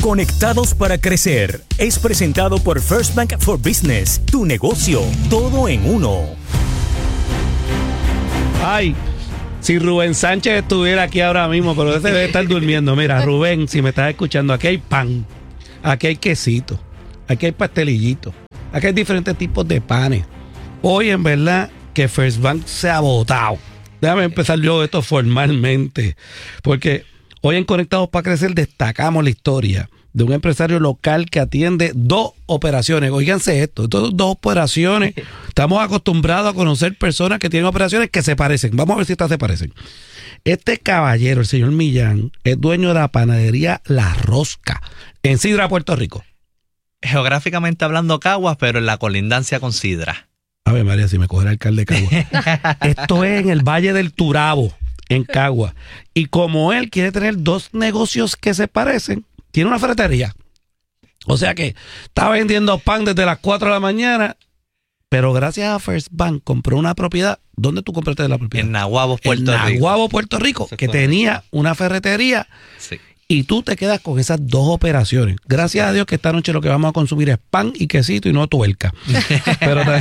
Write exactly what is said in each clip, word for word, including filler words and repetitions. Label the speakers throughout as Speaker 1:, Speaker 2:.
Speaker 1: Conectados para crecer es presentado por First Bank for Business. Tu negocio, todo en uno.
Speaker 2: Ay, si Rubén Sánchez estuviera aquí ahora mismo, pero ese debe estar durmiendo. Mira, Rubén, si me estás escuchando, aquí hay pan, aquí hay quesito, aquí hay pastelillito, aquí hay diferentes tipos de panes. Hoy, en verdad, que First Bank se ha botado. Déjame empezar yo esto formalmente, porque hoy en Conectados para Crecer destacamos la historia de un empresario local que atiende dos operaciones. Óiganse esto, estas dos operaciones. Estamos acostumbrados a conocer personas que tienen operaciones que se parecen. Vamos a ver si estas se parecen. Este caballero, el señor Millán, es dueño de la panadería La Rosca, en Sidra, Puerto Rico.
Speaker 3: Geográficamente hablando Caguas, pero en la colindancia con Sidra.
Speaker 2: A ver, María, si me coge el alcalde de Caguas. Esto es en el Valle del Turabo, en Caguas. Y como él quiere tener dos negocios que se parecen, tiene una ferretería. O sea que está vendiendo pan desde las cuatro de la mañana, pero gracias a First Bank compró una propiedad. ¿Dónde tú compraste la propiedad?
Speaker 3: En Naguabo, Puerto
Speaker 2: en
Speaker 3: Rico.
Speaker 2: En Naguabo, Puerto Rico, que tenía una ferretería.
Speaker 3: Sí.
Speaker 2: Y tú te quedas con esas dos operaciones. Gracias a Dios que esta noche lo que vamos a consumir es pan y quesito y no tuerca. Pero te,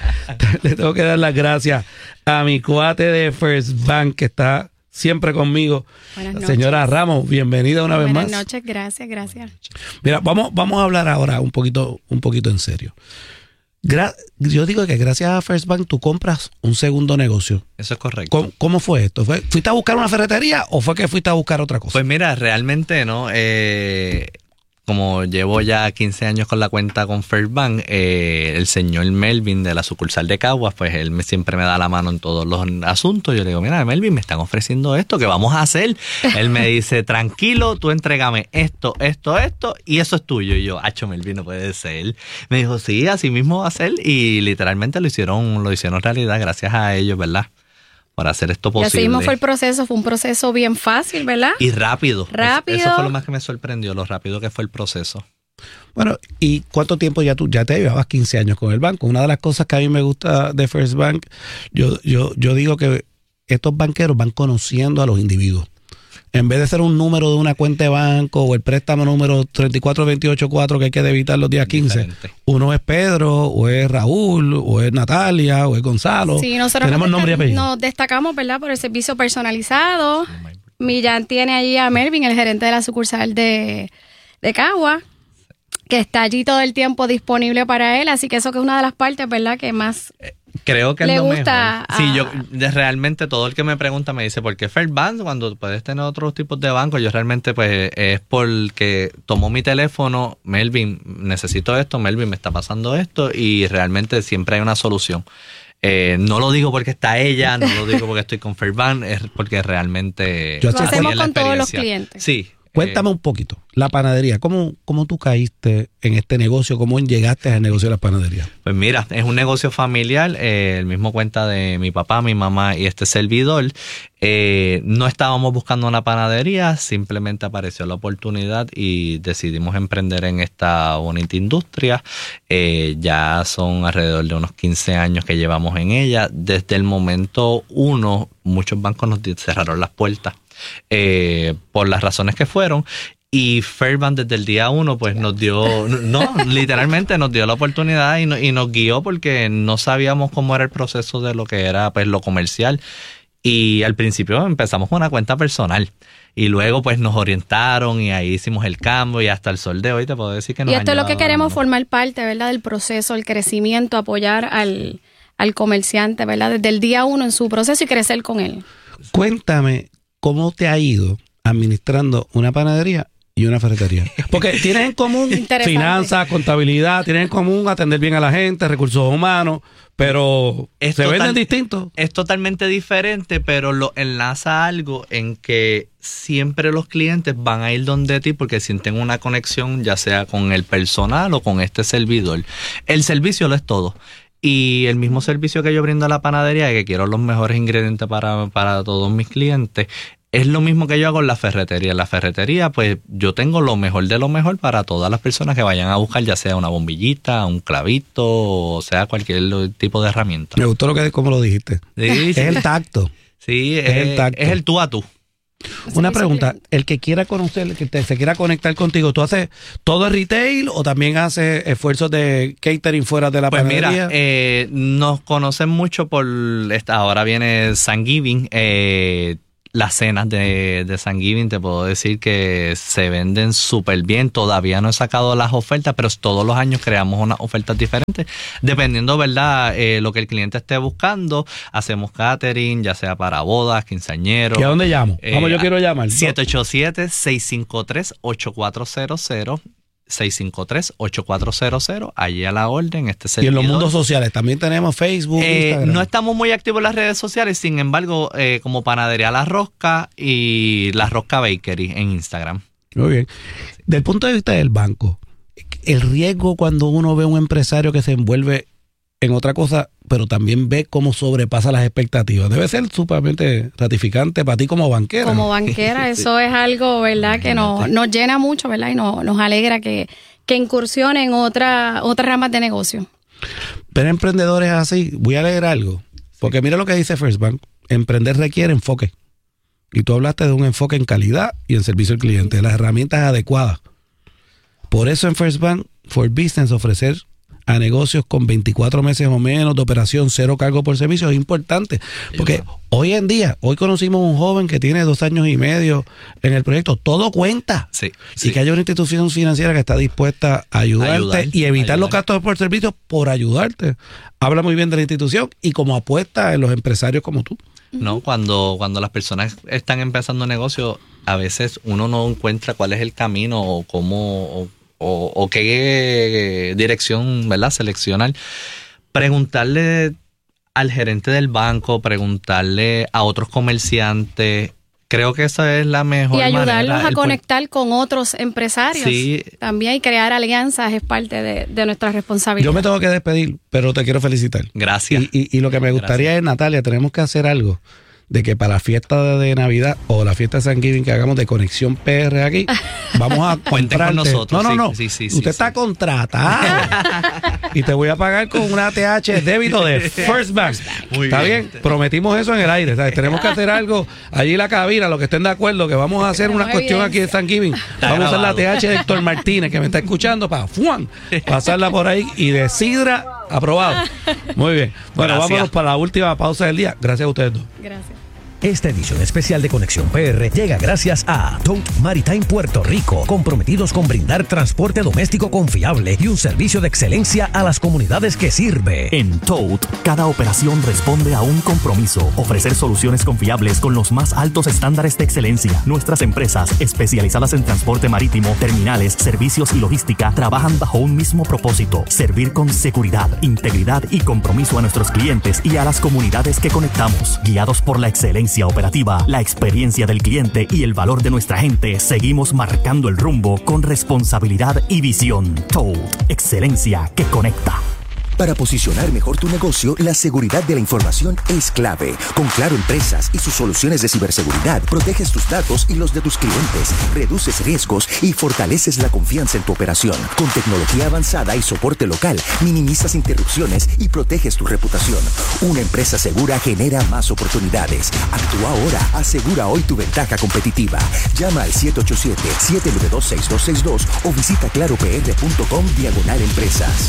Speaker 2: te, le tengo que dar las gracias a mi cuate de First Bank que está siempre conmigo.
Speaker 4: Buenas noches.
Speaker 2: Señora Ramos, bienvenida una vez más.
Speaker 4: Buenas noches, gracias, gracias.
Speaker 2: Mira, vamos, vamos a hablar ahora un poquito, un poquito en serio. Gra- yo digo que gracias a First Bank tú compras un segundo negocio.
Speaker 3: Eso es correcto.
Speaker 2: ¿Cómo, cómo fue esto? ¿Fue, ¿Fuiste a buscar una ferretería o fue que fuiste a buscar otra cosa?
Speaker 3: Pues mira, realmente no. Eh, como llevo ya quince años con la cuenta con First Bank, eh, el señor Melvin de la sucursal de Caguas, pues él me, siempre me da la mano en todos los asuntos. Yo le digo, mira, Melvin, me están ofreciendo esto, ¿qué vamos a hacer? Él me dice, tranquilo, tú entrégame esto, esto, esto, y eso es tuyo. Y yo, acho, Melvin, no puede ser. Me dijo, sí, así mismo va a ser. Y literalmente lo hicieron, lo hicieron realidad gracias a ellos, ¿verdad? Para hacer esto posible.
Speaker 4: Y así mismo fue el proceso, fue un proceso bien fácil, ¿verdad?
Speaker 3: Y rápido.
Speaker 4: Rápido.
Speaker 3: Eso fue lo más que me sorprendió, lo rápido que fue el proceso.
Speaker 2: Bueno, ¿y cuánto tiempo ya tú ya te llevabas quince años con el banco? Una de las cosas que a mí me gusta de First Bank, yo, yo, yo digo que estos banqueros van conociendo a los individuos. En vez de ser un número de una cuenta de banco o el préstamo número treinta y cuatro veintiocho cuatro que hay que debitar los días quince, diferente. Uno es Pedro, o es Raúl, o es Natalia, o es Gonzalo.
Speaker 4: Sí, nosotros
Speaker 2: tenemos
Speaker 4: nos,
Speaker 2: nombre y apellido.
Speaker 4: Nos destacamos, ¿verdad?, por el servicio personalizado. Millán tiene allí a Melvin, el gerente de la sucursal de, de Cagua, que está allí todo el tiempo disponible para él, así que eso que es una de las partes, ¿verdad?, que más...
Speaker 3: Creo que es
Speaker 4: le
Speaker 3: lo
Speaker 4: gusta
Speaker 3: mejor. Sí,
Speaker 4: a...
Speaker 3: yo de, realmente todo el que me pregunta me dice, ¿por qué First Bank cuando puedes tener otros tipos de bancos? Yo realmente pues es porque tomó mi teléfono, Melvin, necesito esto, Melvin, me está pasando esto, y realmente siempre hay una solución. Eh, no lo digo porque está ella, no lo digo porque estoy con First Bank, es porque realmente...
Speaker 4: Lo hacemos con todos los clientes.
Speaker 3: Sí.
Speaker 2: Cuéntame un poquito, la panadería, ¿cómo, cómo tú caíste en este negocio? ¿Cómo llegaste al negocio de la panadería?
Speaker 3: Pues mira, es un negocio familiar, eh, el mismo cuenta de mi papá, mi mamá y este servidor. Eh, no estábamos buscando una panadería, simplemente apareció la oportunidad y decidimos emprender en esta bonita industria. Eh, ya son alrededor de unos quince años que llevamos en ella. Desde el momento uno, muchos bancos nos cerraron las puertas. Eh, por las razones que fueron, y First Bank desde el día uno pues nos dio, no, literalmente nos dio la oportunidad y, no, y nos guió porque no sabíamos cómo era el proceso de lo que era pues lo comercial, y al principio empezamos con una cuenta personal y luego pues nos orientaron y ahí hicimos el cambio y hasta el sol de hoy te puedo decir que nos
Speaker 4: y esto
Speaker 3: han
Speaker 4: es lo que queremos,
Speaker 3: ¿no?
Speaker 4: formar parte, ¿verdad?, del proceso, el crecimiento, apoyar al, al comerciante, ¿verdad?, desde el día uno en su proceso y crecer con él.
Speaker 2: Cuéntame, ¿cómo te ha ido administrando una panadería y una ferretería? Porque tienen en común finanzas, contabilidad, tienen en común atender bien a la gente, recursos humanos, pero
Speaker 3: es
Speaker 2: se
Speaker 3: total,
Speaker 2: venden distintos.
Speaker 3: Es totalmente diferente, pero lo enlaza algo en que siempre los clientes van a ir donde ti porque sienten una conexión, ya sea con el personal o con este servidor. El servicio lo es todo. Y el mismo servicio que yo brindo a la panadería, que quiero los mejores ingredientes para, para todos mis clientes, es lo mismo que yo hago en la ferretería. En la ferretería, pues yo tengo lo mejor de lo mejor para todas las personas que vayan a buscar, ya sea una bombillita, un clavito, o sea, cualquier tipo de herramienta.
Speaker 2: Me gustó lo que como lo dijiste.
Speaker 3: Sí,
Speaker 2: es
Speaker 3: sí.
Speaker 2: el tacto.
Speaker 3: Sí, es,
Speaker 2: es el tacto.
Speaker 3: Es el tú a tú.
Speaker 2: Una pregunta, el que quiera conocer, el que te, se quiera conectar contigo, ¿tú haces todo el retail o también haces esfuerzos de catering fuera de la
Speaker 3: pues
Speaker 2: panadería?
Speaker 3: Mira, eh, nos conocen mucho por, esta, ahora viene Thanksgiving, eh, las cenas de, de Thanksgiving, te puedo decir que se venden súper bien. Todavía no he sacado las ofertas, pero todos los años creamos unas ofertas diferentes. Dependiendo, ¿verdad?, eh, lo que el cliente esté buscando, hacemos catering, ya sea para bodas, quinceañeros.
Speaker 2: ¿Y a dónde llamo?
Speaker 3: Eh,
Speaker 2: ¿Cómo yo quiero llamar?
Speaker 3: siete ocho siete, seis cinco tres, ocho cuatro cero cero. seis cinco tres, ocho cuatro cero cero, allí a la orden, este
Speaker 2: Y
Speaker 3: servidor.
Speaker 2: en los mundos sociales, también tenemos Facebook,
Speaker 3: Eh,
Speaker 2: Instagram.
Speaker 3: no estamos muy activos en las redes sociales, sin embargo, eh, como Panadería La Rosca y La Rosca Bakery en Instagram.
Speaker 2: Muy bien. Del punto de vista del banco, el riesgo cuando uno ve a un empresario que se envuelve en otra cosa, pero también ve cómo sobrepasa las expectativas, debe ser sumamente gratificante para ti como banquera.
Speaker 4: Como
Speaker 2: ¿no?
Speaker 4: banquera, eso es algo, ¿verdad?, que nos, nos llena mucho, ¿verdad? Y nos, nos alegra que, que incursione en otra, otras ramas de negocio.
Speaker 2: Pero emprendedores así, voy a leer algo, porque mira lo que dice First Bank, emprender requiere enfoque. Y tú hablaste de un enfoque en calidad y en servicio al cliente, las herramientas adecuadas. Por eso en First Bank for Business ofrecer a negocios con veinticuatro meses o menos de operación, cero cargo por servicio, es importante. Porque hoy en día, hoy conocimos un joven que tiene dos años y medio en el proyecto, todo cuenta.
Speaker 3: Sí,
Speaker 2: Y
Speaker 3: sí.
Speaker 2: que haya una institución financiera que está dispuesta a ayudarte
Speaker 3: Ayudar,
Speaker 2: y evitar
Speaker 3: ayudar.
Speaker 2: los gastos por servicio por ayudarte. Habla muy bien de la institución y como apuesta en los empresarios como tú.
Speaker 3: ¿No? Cuando, cuando las personas están empezando negocio, a veces uno no encuentra cuál es el camino o cómo o, o, o qué dirección, ¿verdad?, seleccionar. Preguntarle al gerente del banco, preguntarle a otros comerciantes. Creo que esa es la mejor
Speaker 4: Y ayudarlos
Speaker 3: manera.
Speaker 4: a
Speaker 3: El
Speaker 4: conectar con otros empresarios.
Speaker 3: Sí.
Speaker 4: También, y crear alianzas es parte de, de nuestra responsabilidad.
Speaker 2: Yo me tengo que despedir, pero te quiero felicitar.
Speaker 3: Gracias.
Speaker 2: Y, y, y lo que me gustaría es, Natalia, tenemos que hacer algo de que para la fiesta de Navidad o la fiesta de Thanksgiving que hagamos de Conexión P R aquí, vamos a
Speaker 3: Cuenten con
Speaker 2: comprarte.
Speaker 3: nosotros,
Speaker 2: No, no,
Speaker 3: sí,
Speaker 2: no.
Speaker 3: sí, sí, sí,
Speaker 2: Usted
Speaker 3: sí.
Speaker 2: está contratado. Y te voy a pagar con una A T H débito de First Bank.
Speaker 3: Muy
Speaker 2: ¿Está
Speaker 3: bien.
Speaker 2: bien? Prometimos eso en el aire. ¿Sabes? Tenemos que hacer algo allí en la cabina, los que estén de acuerdo, que vamos a hacer una
Speaker 4: Tenemos
Speaker 2: cuestión aquí de Thanksgiving. Vamos a usar la A T H de Héctor Martínez, que me está escuchando, para ¡fuan! Pasarla por ahí y de sidra aprobado. Muy bien. Bueno,
Speaker 3: Gracias.
Speaker 2: vámonos para la última pausa del día. Gracias a ustedes dos.
Speaker 4: Gracias.
Speaker 1: Esta edición especial de Conexión P R llega gracias a Tote Maritime Puerto Rico, comprometidos con brindar transporte doméstico confiable y un servicio de excelencia a las comunidades que sirve.
Speaker 5: En Tote, cada operación responde a un compromiso, ofrecer soluciones confiables con los más altos estándares de excelencia. Nuestras empresas, especializadas en transporte marítimo, terminales, servicios y logística, trabajan bajo un mismo propósito: servir con seguridad, integridad y compromiso a nuestros clientes y a las comunidades que conectamos. Guiados por la excelencia operativa, la experiencia del cliente y el valor de nuestra gente, seguimos marcando el rumbo con responsabilidad y visión. Tote, excelencia que conecta.
Speaker 6: Para posicionar mejor tu negocio, la seguridad de la información es clave. Con Claro Empresas y sus soluciones de ciberseguridad, proteges tus datos y los de tus clientes, reduces riesgos y fortaleces la confianza en tu operación. Con tecnología avanzada y soporte local, minimizas interrupciones y proteges tu reputación. Una empresa segura genera más oportunidades. Actúa ahora, asegura hoy tu ventaja competitiva. Llama al siete ocho siete, siete nueve dos, seis dos seis dos o visita claro p r punto com diagonal empresas.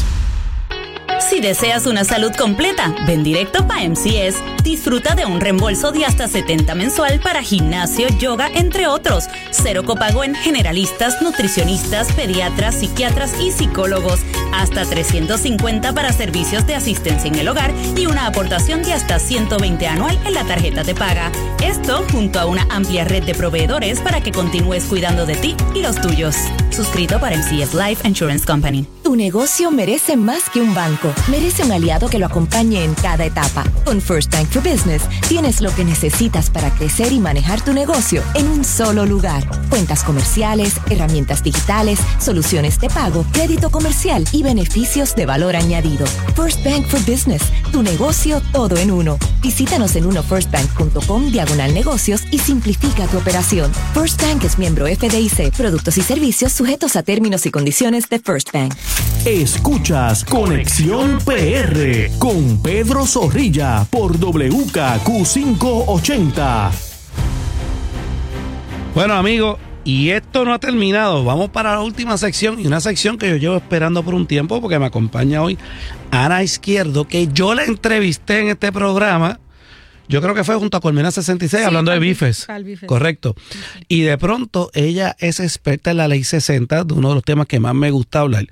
Speaker 7: Si deseas una salud completa, ven directo para M C S. Disfruta de un reembolso de hasta setenta mensual para gimnasio, yoga, entre otros. Cero copago en generalistas, nutricionistas, pediatras, psiquiatras y psicólogos. Hasta trescientos cincuenta para servicios de asistencia en el hogar y una aportación de hasta ciento veinte anual en la tarjeta de paga. Esto junto a una amplia red de proveedores para que continúes cuidando de ti y los tuyos. Suscrito para M C S Life Insurance Company.
Speaker 8: Tu negocio merece más que un banco. Merece un aliado que lo acompañe en cada etapa. Con First Bank for Business tienes lo que necesitas para crecer y manejar tu negocio en un solo lugar. Cuentas comerciales, herramientas digitales, soluciones de pago, crédito comercial y beneficios de valor añadido. First Bank for Business, tu negocio todo en uno. Visítanos en uno first bank punto com diagonal negocios y simplifica tu operación. First Bank es miembro F D I C. Productos y servicios sujetos a términos y condiciones de First Bank.
Speaker 5: Escuchas Conexión P R con Pedro Zorrilla por W K Q quinientos ochenta.
Speaker 2: Bueno, amigos, y esto no ha terminado. Vamos para la última sección, y una sección que yo llevo esperando por un tiempo porque me acompaña hoy Ana Izquierdo, que yo la entrevisté en este programa. Yo creo que fue junto a Colmena sesenta y seis, sí, hablando de bifes. bifes. Correcto. Y de pronto ella es experta en la ley sesenta, de uno de los temas que más me gusta hablar.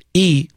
Speaker 2: Y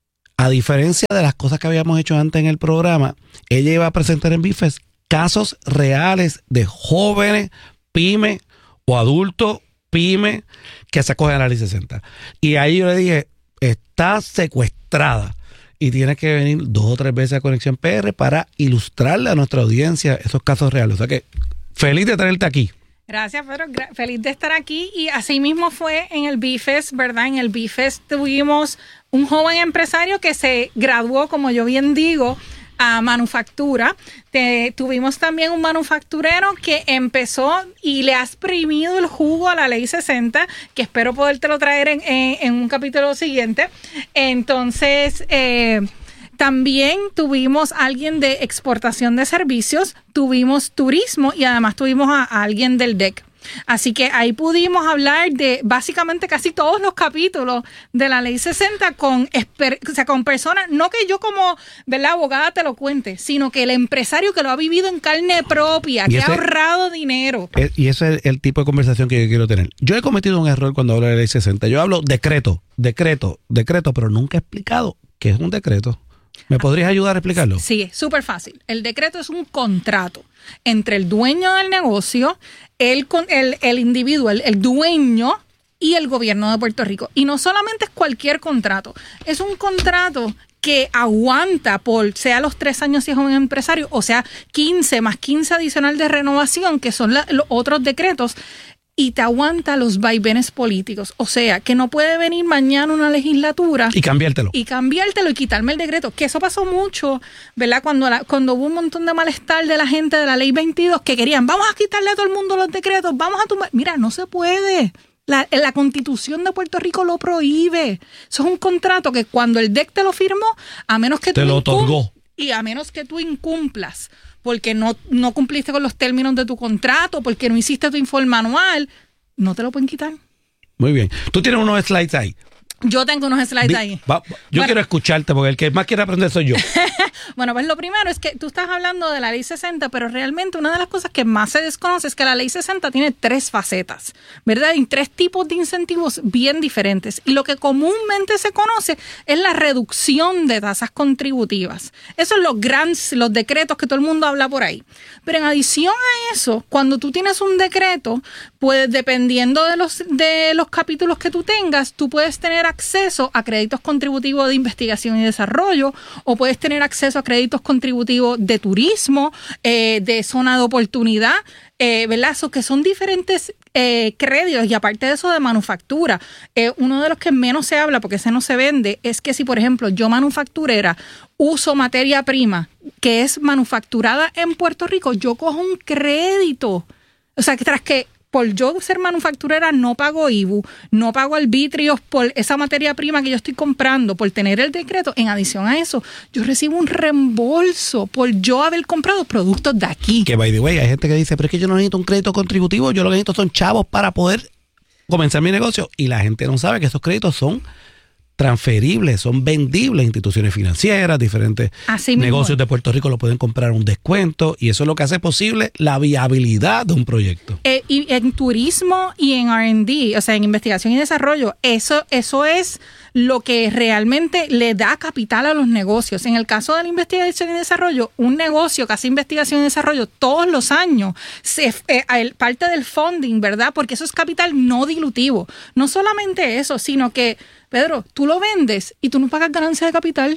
Speaker 2: a diferencia de las cosas que habíamos hecho antes en el programa, ella iba a presentar en bifes casos reales de jóvenes, pymes o adultos, pymes, que se acogen a la ley sesenta. Y ahí yo le dije, está secuestrada. Y tienes que venir dos o tres veces a Conexión P R para ilustrarle a nuestra audiencia esos casos reales. O sea que feliz de tenerte aquí.
Speaker 9: Gracias, Pedro. Gra- feliz de estar aquí. Y así mismo fue en el BIFES, ¿verdad? En el BIFES tuvimos un joven empresario que se graduó, como yo bien digo, a manufactura. Te, tuvimos también un manufacturero que empezó y le ha exprimido el jugo a la ley sesenta, que espero podértelo traer en, en, en un capítulo siguiente. Entonces, eh, también tuvimos a alguien de exportación de servicios, tuvimos turismo y además tuvimos a, a alguien del D E C. Así que ahí pudimos hablar de básicamente casi todos los capítulos de la ley sesenta con, esper- o sea, con personas, no que yo como, ¿verdad?, abogada te lo cuente, sino que el empresario que lo ha vivido en carne propia, que ese, ha ahorrado dinero.
Speaker 2: Es, y ese es el tipo de conversación que yo quiero tener. Yo he cometido un error cuando hablo de la ley sesenta. Yo hablo decreto, decreto, decreto, pero nunca he explicado qué es un decreto. ¿Me podrías ayudar a explicarlo?
Speaker 9: Sí, es súper fácil. El decreto es un contrato entre el dueño del negocio, el, el, el individuo, el, el dueño y el gobierno de Puerto Rico. Y no solamente es cualquier contrato, es un contrato que aguanta por, sea los tres años si es un empresario, o sea, quince más quince adicional de renovación, que son la, los otros decretos, y te aguanta los vaivenes políticos. O sea, que no puede venir mañana una legislatura
Speaker 2: y cambiártelo.
Speaker 9: Y cambiártelo y quitarme el decreto. Que eso pasó mucho, ¿verdad? Cuando, la, cuando hubo un montón de malestar de la gente de la ley veintidós que querían, vamos a quitarle a todo el mundo los decretos, vamos a tomar... Mira, no se puede. La, la Constitución de Puerto Rico lo prohíbe. Eso es un contrato que cuando el D E C te lo firmó, a menos que
Speaker 2: te
Speaker 9: tú
Speaker 2: lo otorgó.
Speaker 9: Y a menos que tú incumplas porque no, no cumpliste con los términos de tu contrato, porque no hiciste tu informe anual, no te lo pueden quitar.
Speaker 2: Muy bien. Tú tienes unos slides ahí.
Speaker 9: Yo tengo unos slides
Speaker 2: Di,
Speaker 9: ahí.
Speaker 2: Va, yo bueno, quiero escucharte porque el que más quiere aprender soy yo.
Speaker 9: Bueno, pues lo primero es que tú estás hablando de la ley sesenta, pero realmente una de las cosas que más se desconoce es que la ley sesenta tiene tres facetas, ¿verdad? Y tres tipos de incentivos bien diferentes. Y lo que comúnmente se conoce es la reducción de tasas contributivas. Esos son los grants, los decretos que todo el mundo habla por ahí. Pero en adición a eso, cuando tú tienes un decreto, pues dependiendo de los, de los capítulos que tú tengas, tú puedes tener acceso a créditos contributivos de investigación y desarrollo, o puedes tener acceso a créditos contributivos de turismo, eh, de zona de oportunidad, eh, ¿verdad? So, que son diferentes eh, créditos, y aparte de eso de manufactura. Eh, uno de los que menos se habla, porque ese no se vende, es que si, por ejemplo, yo manufacturera uso materia prima que es manufacturada en Puerto Rico, yo cojo un crédito. O sea, que tras que por yo ser manufacturera no pago I B U, no pago arbitrios por esa materia prima que yo estoy comprando, por tener el decreto. En adición a eso, yo recibo un reembolso por yo haber comprado productos de aquí.
Speaker 2: Que, by the way, hay gente que dice, pero es que yo no necesito un crédito contributivo, yo lo que necesito son chavos para poder comenzar mi negocio. Y la gente no sabe que esos créditos son transferibles, son vendibles a instituciones financieras, diferentes negocios de Puerto Rico lo pueden comprar a un descuento, y eso es lo que hace posible la viabilidad de un proyecto.
Speaker 9: Eh, y en turismo y en R and D, o sea, en investigación y desarrollo, eso, eso es lo que realmente le da capital a los negocios. En el caso de la investigación y desarrollo, un negocio que hace investigación y desarrollo todos los años, se, eh, parte del funding, ¿verdad? Porque eso es capital no dilutivo. No solamente eso, sino que, Pedro, tú lo vendes y tú no pagas ganancia de capital.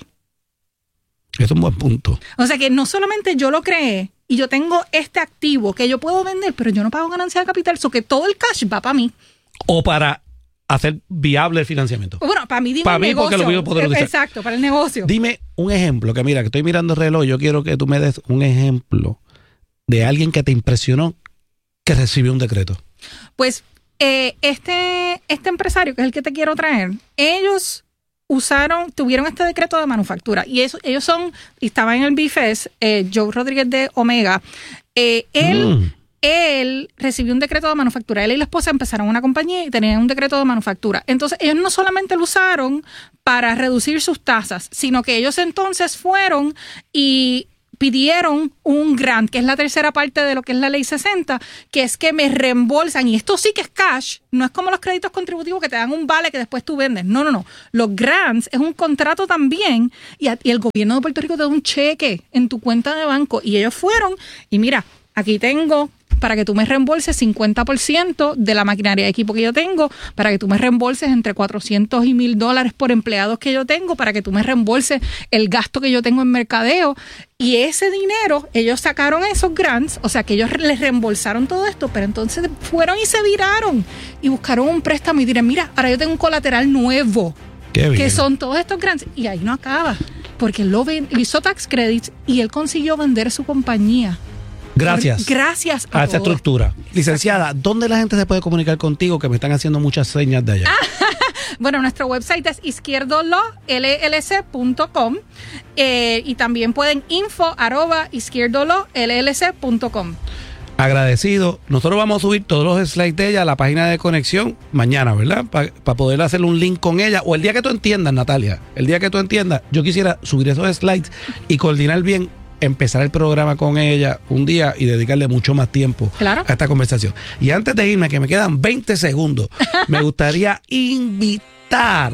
Speaker 2: Es un buen punto.
Speaker 9: O sea que no solamente yo lo creé y yo tengo este activo que yo puedo vender, pero yo no pago ganancia de capital, so que todo el cash va para mí.
Speaker 2: O para hacer viable el financiamiento.
Speaker 9: Bueno, para mí, dime
Speaker 2: para
Speaker 9: el
Speaker 2: mí
Speaker 9: negocio.
Speaker 2: Porque lo voy a poder utilizar.
Speaker 9: Exacto, para el negocio.
Speaker 2: Dime un ejemplo, que mira, que estoy mirando el reloj, yo quiero que tú me des un ejemplo de alguien que te impresionó que recibió un decreto.
Speaker 9: Pues eh, este, este empresario, que es el que te quiero traer, ellos usaron, tuvieron este decreto de manufactura, y eso, ellos son, y estaba en el BIFES, eh, Joe Rodríguez de Omega, eh, él... Mm. él recibió un decreto de manufactura. Él y la esposa empezaron una compañía y tenían un decreto de manufactura. Entonces, ellos no solamente lo usaron para reducir sus tasas, sino que ellos entonces fueron y pidieron un grant, que es la tercera parte de lo que es la ley sesenta, que es que me reembolsan, y esto sí que es cash, no es como los créditos contributivos que te dan un vale que después tú vendes. No, no, no. Los grants es un contrato también, y, a, y el gobierno de Puerto Rico te da un cheque en tu cuenta de banco. Y ellos fueron, y mira, aquí tengo para que tú me reembolses cincuenta por ciento de la maquinaria de equipo que yo tengo, para que tú me reembolses entre cuatrocientos y mil dólares por empleados que yo tengo, para que tú me reembolses el gasto que yo tengo en mercadeo. Y ese dinero, ellos sacaron esos grants, o sea que ellos les reembolsaron todo esto, pero entonces fueron y se viraron y buscaron un préstamo y dirán, mira, ahora yo tengo un colateral nuevo, que son todos estos grants. Y ahí no acaba, porque él lo ven, hizo tax credits y él consiguió vender su compañía.
Speaker 2: Gracias.
Speaker 9: Por, gracias a,
Speaker 2: a esa estructura. Licenciada, ¿dónde la gente se puede comunicar contigo? Que me están haciendo muchas señas de allá.
Speaker 9: Bueno, nuestro website es izquierdo law l l c punto com eh, y también pueden info arroba izquierdo law l l c punto com.
Speaker 2: Agradecido. Nosotros vamos a subir todos los slides de ella a la página de conexión mañana, ¿verdad? Para pa poder hacerle un link con ella. O el día que tú entiendas, Natalia, el día que tú entiendas, yo quisiera subir esos slides y coordinar bien, empezar el programa con ella un día y dedicarle mucho más tiempo
Speaker 9: claro.
Speaker 2: a esta conversación. Y antes de irme, que me quedan veinte segundos, me gustaría invitar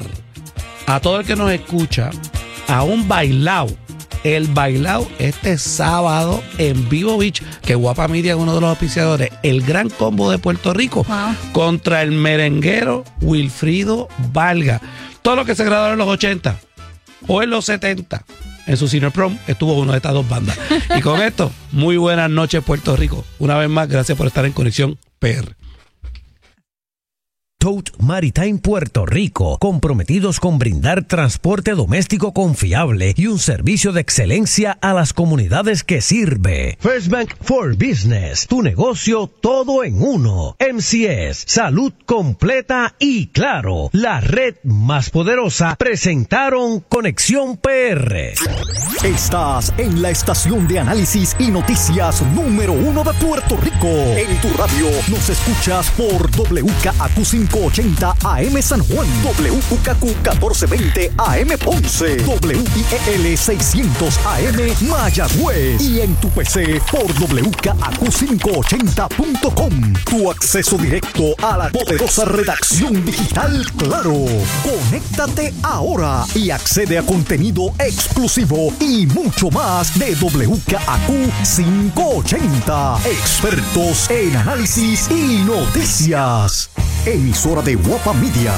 Speaker 2: a todo el que nos escucha a un bailao. El bailao este sábado en Vivo Beach, que Guapa Media es uno de los auspiciadores, el Gran Combo de Puerto Rico,
Speaker 9: wow.
Speaker 2: contra el merenguero Wilfrido Valga. Todo lo que se graduaron en los ochenta o en los setenta. En su Senior Prom estuvo una de estas dos bandas. Y con esto, muy buenas noches, Puerto Rico. Una vez más, gracias por estar en Conexión P R.
Speaker 1: Tote Maritime Puerto Rico, comprometidos con brindar transporte doméstico confiable y un servicio de excelencia a las comunidades que sirve. First Bank for Business, tu negocio todo en uno. M C S, salud completa y claro, la red más poderosa, presentaron Conexión P R.
Speaker 10: Estás en la estación de análisis y noticias número uno de Puerto Rico. En tu radio nos escuchas por W K A Q cinco ochenta A M San Juan, W U K Q catorce veinte A M Ponce, W I E L seiscientos A M Mayagüez y en tu P C por W K A Q quinientos ochenta punto com. Tu acceso directo a la poderosa redacción digital Claro. Conéctate ahora y accede a contenido exclusivo y mucho más de W K A Q quinientos ochenta. Expertos en análisis y noticias. Emisora de Guapa Media.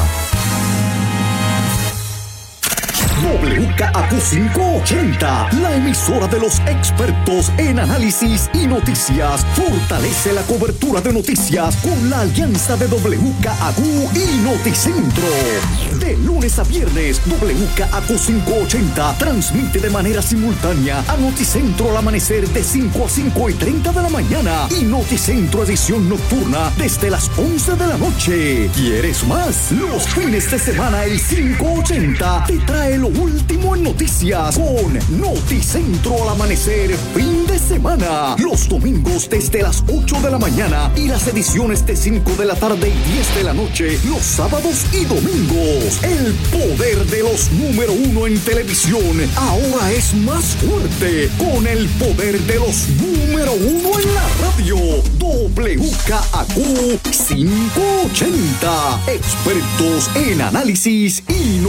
Speaker 10: W K A Q quinientos ochenta, la emisora de los expertos en análisis y noticias, fortalece la cobertura de noticias con la alianza de W K A Q y Noticentro. De lunes a viernes, W K A Q quinientos ochenta transmite de manera simultánea a Noticentro al amanecer de cinco a cinco y treinta de la mañana y Noticentro edición nocturna desde las once de la noche. ¿Quieres más? Los fines de semana el quinientos ochenta te trae lo último en noticias con Noticentro al amanecer fin de semana. Los domingos desde las ocho de la mañana y las ediciones de cinco de la tarde y diez de la noche los sábados y domingos. El poder de los número uno en televisión ahora es más fuerte con el poder de los número uno en la radio. W K A Q quinientos ochenta, expertos en análisis y